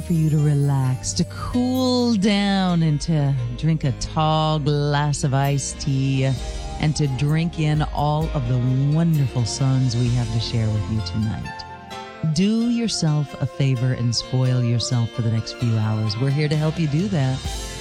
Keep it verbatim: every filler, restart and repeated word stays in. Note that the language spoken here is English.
for you to relax, to cool down, and to drink a tall glass of iced tea, and to drink in all of the wonderful songs we have to share with you tonight. Do yourself a favor and spoil yourself for the next few hours. We're here to help you do that.